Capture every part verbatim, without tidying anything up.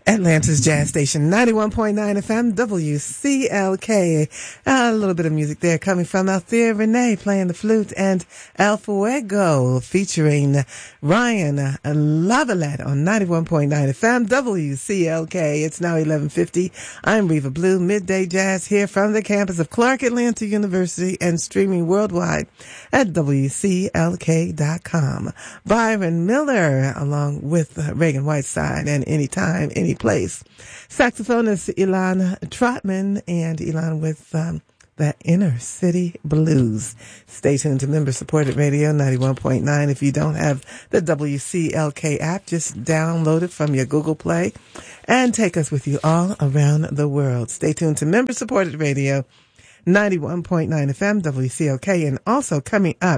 Atlanta's Jazz Station, ninety-one point nine F M, W C L K. A little bit of music there coming from Althea Renee playing the flute, and El Fuego featuring Ryan Lavalette on ninety-one point nine F M, W C L K. It's now eleven fifty. I'm Reva Blue, Midday Jazz here from the campus of Clark Atlanta University and streaming worldwide at W C L K dot com. Byron Miller along with Reagan Whiteside and Anytime, Any Place. Saxophonist Ilan Trotman, and Ilan with um, the Inner City Blues. Stay tuned to member-supported radio, ninety-one point nine. If you don't have the W C L K app, just download it from your Google Play and take us with you all around the world. Stay tuned to member-supported radio, ninety-one point nine F M, W C L K, and also coming up,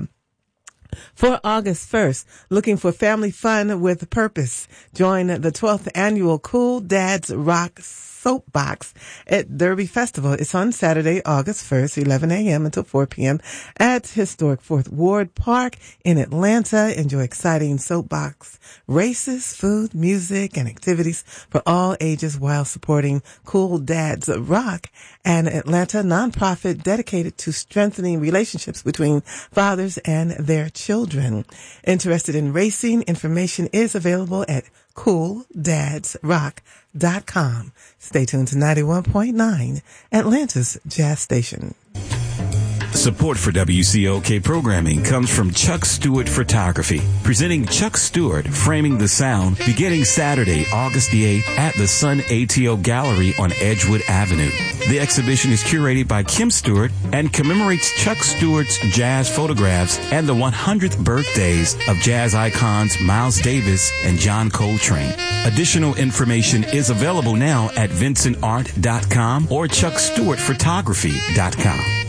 for August first, looking for family fun with purpose. Join the twelfth annual Cool Dads Rock Soapbox at Derby Festival. It's on Saturday, August first, eleven a.m. until four p.m. at historic Fourth Ward Park in Atlanta. Enjoy exciting soapbox races, food, music, and activities for all ages while supporting Cool Dads Rock, an Atlanta nonprofit dedicated to strengthening relationships between fathers and their children. Interested in racing? Information is available at cool dads rock dot com. Stay tuned to ninety-one point nine, Atlanta's Jazz Station. Support for W C L K programming comes from Chuck Stewart Photography, presenting Chuck Stewart Framing the Sound, beginning Saturday, August the eighth at the Sun A T O Gallery on Edgewood Avenue. The exhibition is curated by Kim Stewart and commemorates Chuck Stewart's jazz photographs and the one hundredth birthdays of jazz icons Miles Davis and John Coltrane. Additional information is available now at vincent art dot com or chuck stewart photography dot com.